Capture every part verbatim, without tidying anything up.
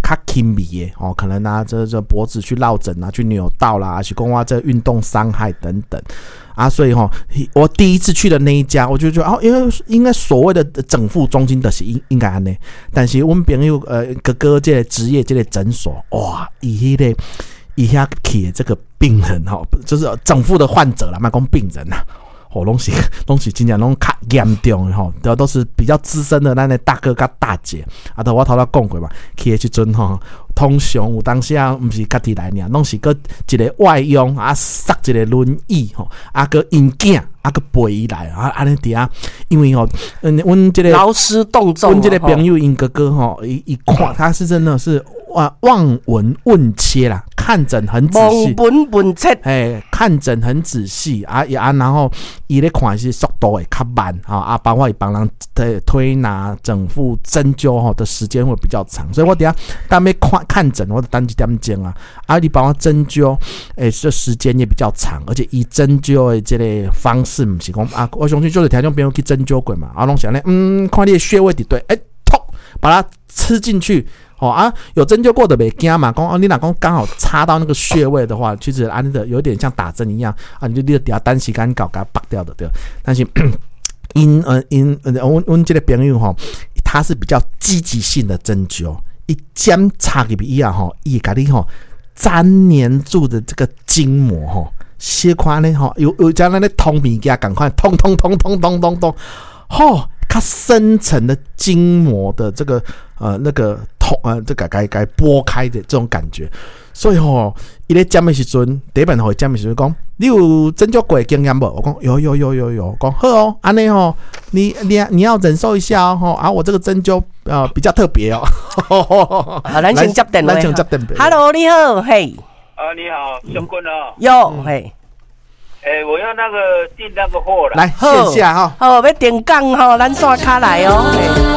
较轻微的哦，可能啊这这脖子去落枕啊，去扭到啦，还是讲我这运动伤害等等。啊，所以哈、哦，我第一次去的那一家，我就觉得哦，因为应该所谓的整复中心的是应应该安呢，但是我们朋友呃哥哥这个职业这个诊所，哇，以迄个以下去的这个病人哈、哦，就是整复的患者啦，卖讲病人呐。哦，拢是拢是真正拢较严重的吼，都都是比较资深的咱的大哥甲大姐。啊，都我头仔讲过嘛，去的时阵吼，通常有当时啊，毋是家己来尔，拢是个一个外佣啊，塞一个轮椅吼，啊个因囝啊个陪伊来啊，安尼伫啊，因为吼，嗯，阮这个劳师动众， 阮这个朋友因哥哥吼，伊伊看他是真的是望望闻问切啦，看诊很仔细， 望闻问切， 哎，看诊很仔细啊啊，然后伊咧看是速度会较慢啊啊，包括伊帮人推推拿、整复、针灸吼的时间会比较长，所以我等下当要看看诊，我就等一点钟啊，啊，你帮我针灸，哎，这时间也比较长，而且以针灸的这个方式，不是讲啊，我相信就是条件朋友去针灸过嘛，啊，拢想咧，嗯，看你的穴位伫对，哎，突把它吃进去。哦啊，有针灸过的袂惊嘛？讲哦，你若讲刚好插到那个穴位的话，其实安的有点像打针一样啊，你就你就底下单时间搞给它拔掉的对。但是因呃因呃，我我这个朋友吼，他是比较积极性的针灸，一针插入去以后吼，伊甲你吼粘黏住的这个筋膜吼，小看咧吼，有有将咱咧通物件赶快通通通通通通通，吼。它深层的筋膜的这个呃那个痛呃这个该该拨开的这种感觉，所以吼，伊咧讲的时阵，第一本吼讲的时阵讲，你有针灸过的经验无？我讲有有有有有，讲好哦，安尼吼，你你你要忍受一下哦，啊，我这个针灸呃比较特别哦。 啊，咱先接电话。 咱先接电话。 Hello， 你好，嘿。 啊，你好，熊坤哦。 有，嘿。 哎、欸，我要那个订那个货了。 来线下哈， 好，要订港哈，咱线卡来哦。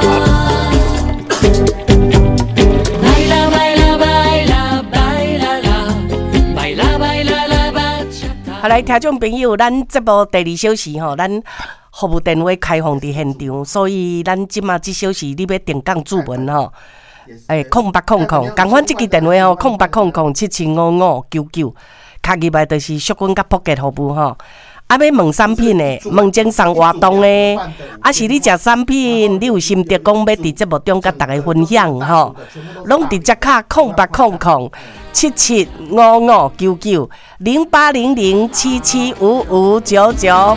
好，来，听众朋友，咱这部第二小时吼，咱服务电话开放伫现场，所以咱即马这小时你要订港注文吼。诶，空八空空，共款即支电话吼，空八空空七七五五九九。卡入来就是淑君甲普吉服务吼，啊要问产品的，问精送活动的，啊是你食产品，你有心得讲要伫节目中甲大家分享吼，拢伫只卡空八空空七七五五九九零八零零七七五五九九。